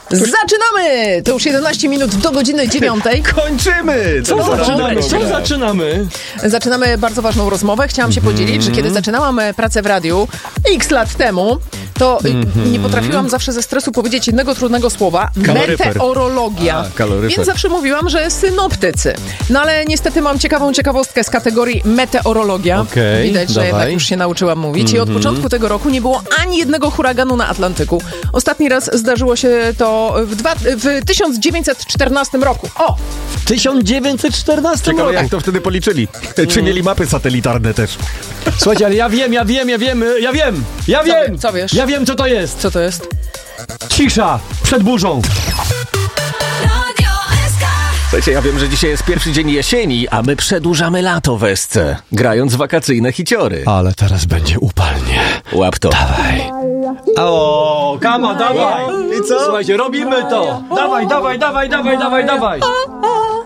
Zaczynamy! To już 11 minut do godziny 9. Kończymy! Co zaczynamy? Zaczynamy bardzo ważną rozmowę. Chciałam się podzielić, że kiedy zaczynałam pracę w radiu x lat temu, to nie potrafiłam zawsze ze stresu powiedzieć jednego trudnego słowa. Kaloryfer. Meteorologia. Kaloryfer. Więc zawsze mówiłam, że synoptycy. No ale niestety mam ciekawą ciekawostkę z kategorii meteorologia. Okej, Widać, że dawaj. jednak już się nauczyłam mówić. I od początku tego roku nie było ani jednego huraganu na Atlantyku. Ostatni raz zdarzyło się to w 1914 roku. O! W 1914 Ciekawe, roku. jak to wtedy policzyli. Czy mieli mapy satelitarne też? Słuchajcie, ale ja wiem. Co wiesz? Ja wiem, co to jest. Co to jest? Cisza przed burzą. Słuchajcie, ja wiem, że dzisiaj jest pierwszy dzień jesieni, a my przedłużamy lato w Esce, grając wakacyjne hiciory. Ale teraz będzie upalnie. Łap to. Dawaj. O, kama, dawaj. I co? Słuchajcie, robimy to. Dawaj.